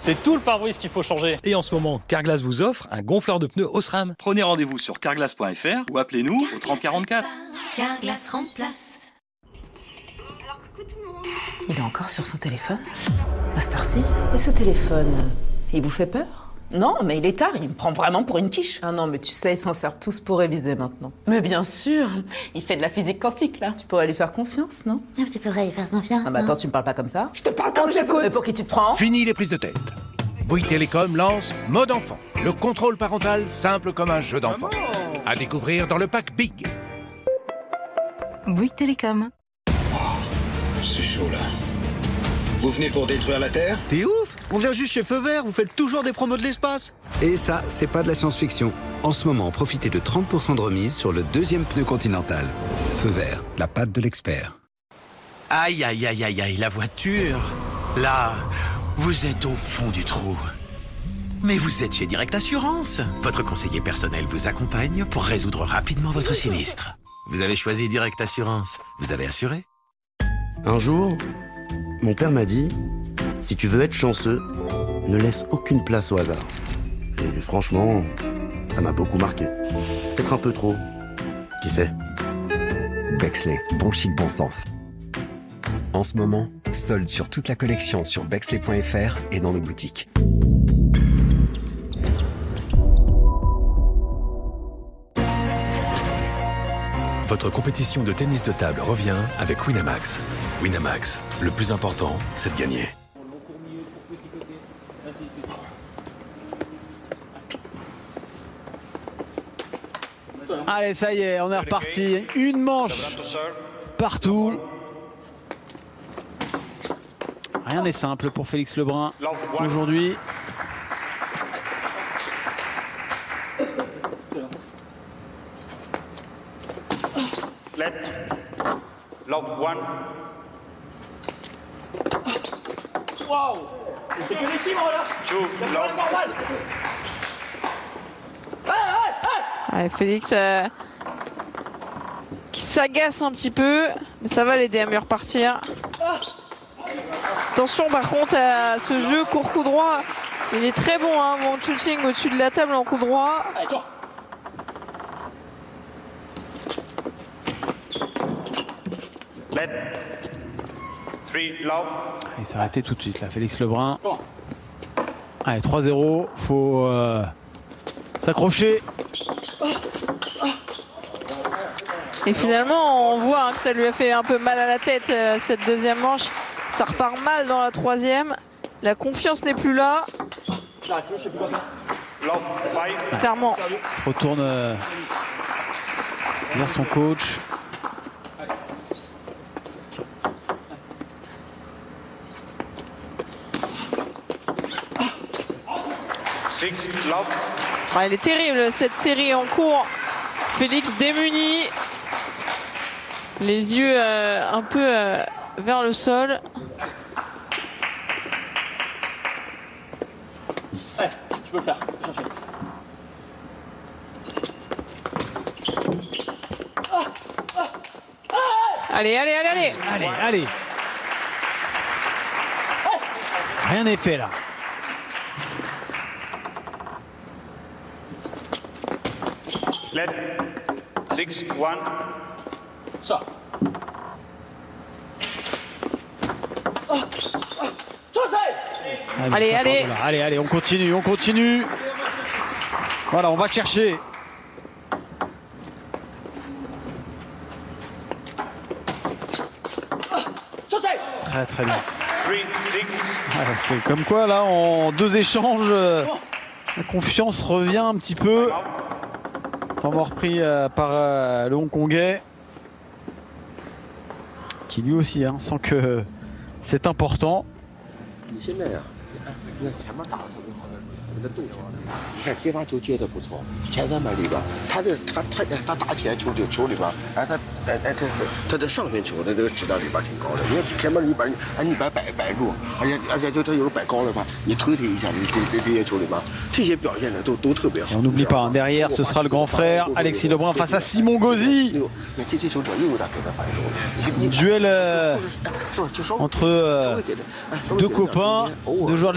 C'est tout le pare-brise qu'il faut changer. Et en ce moment, Carglass vous offre un gonfleur de pneus Osram. Prenez rendez-vous sur carglass.fr ou appelez-nous au 30 44. Carglass remplace. Il est encore sur son téléphone à cette heure-ci. Et ce téléphone, il vous fait peur? Non, mais il est tard, il me prend vraiment pour une quiche. Ah non, mais tu sais, ils s'en servent tous pour réviser maintenant. Mais bien sûr, il fait de la physique quantique, là. Tu pourrais lui faire confiance, non? Tu pourrais y faire confiance. Ah bah attends, tu me parles pas comme ça. Je te parle comme j'écoute. Mais pour qui tu te prends? Fini les prises de tête. Bouygues Télécom lance Mode Enfant, le contrôle parental simple comme un jeu d'enfant. À découvrir dans le pack Big. Bouygues Télécom. C'est chaud là. Vous venez pour détruire la Terre? T'es ouf! On vient juste chez Feu Vert, vous faites toujours des promos de l'espace. Et ça, c'est pas de la science-fiction. En ce moment, profitez de 30% de remise sur le deuxième pneu Continental. Feu Vert, la patte de l'expert. Aïe, aïe, aïe, aïe, aïe, la voiture. Là, vous êtes au fond du trou. Mais vous êtes chez Direct Assurance. Votre conseiller personnel vous accompagne pour résoudre rapidement votre sinistre. Vous avez choisi Direct Assurance. Vous avez assuré? Un jour, mon père m'a dit, si tu veux être chanceux, ne laisse aucune place au hasard. Et franchement, ça m'a beaucoup marqué. Peut-être un peu trop. Qui sait? Bexley, bon chic, bon sens. En ce moment, solde sur toute la collection sur bexley.fr et dans nos boutiques. Votre compétition de tennis de table revient avec Winamax. Winamax, le plus important, c'est de gagner. Allez, ça y est, on est reparti. Une manche partout. Rien n'est simple pour Félix Lebrun aujourd'hui. Love one. Wow! C'est que les chiffres là! Two, love. Allez, Félix qui s'agace un petit peu, mais ça va l'aider à mieux repartir. Attention par contre à ce jeu court coup droit. Il est très bon, hein, mon shooting au-dessus de la table en coup droit. Il s'est arrêté tout de suite là, Félix Lebrun. Allez, 3-0, faut s'accrocher. Et finalement, on voit hein, que ça lui a fait un peu mal à la tête cette deuxième manche. Ça repart mal dans la troisième. La confiance n'est plus là. Clairement. Il se retourne vers son coach. Ah, elle est terrible cette série en cours. Félix démuni. Les yeux un peu vers le sol. Ouais, tu peux le faire. Chercher. Allez, allez, allez, allez. Allez, allez. Rien n'est fait là. Let 6-1. Ça. Allez, allez. Allez, allez, on continue, on continue. Voilà, on va chercher. Très très bien. C'est comme quoi là, en deux échanges, la confiance revient un petit peu. Temps repris par le Hongkongais, qui lui aussi sent que c'est important. 你的动球，你看接发球接的不错，前三板里边，他打起来球里边，哎，他的上旋球的这个质量里边挺高的。你看前面里边，哎，你把摆住，而且就他有时候摆高了吧，你推一下，这些球里边，这些表现的都特别好。 On n'oublie pas, derrière ce sera le grand frère Alexis Lebrun face à Simon Gauzy. Duel entre deux copains, deux joueurs de